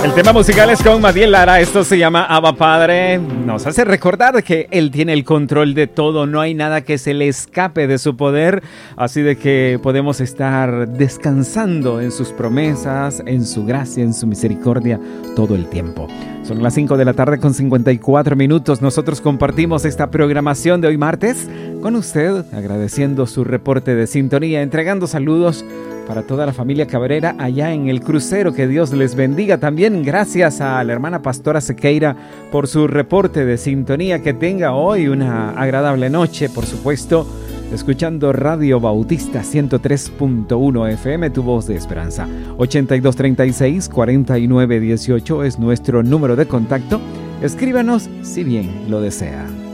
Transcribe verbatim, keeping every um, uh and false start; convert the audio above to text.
El tema musical es con Madiel Lara, esto se llama Abba Padre. Nos hace recordar que Él tiene el control de todo, no hay nada que se le escape de su poder, así de que podemos estar descansando en sus promesas, en su gracia, en su misericordia todo el tiempo. Son las cinco de la tarde con cincuenta y cuatro minutos, nosotros compartimos esta programación de hoy martes con usted, agradeciendo su reporte de sintonía, entregando saludos para toda la familia Cabrera allá en el crucero. Que Dios les bendiga. También gracias a la hermana pastora Sequeira por su reporte de sintonía. Que tenga hoy una agradable noche, por supuesto, escuchando Radio Bautista ciento tres punto uno F M, tu voz de esperanza. ochenta y dos treinta y seis cuarenta y nueve dieciocho es nuestro número de contacto. Escríbanos si bien lo desea.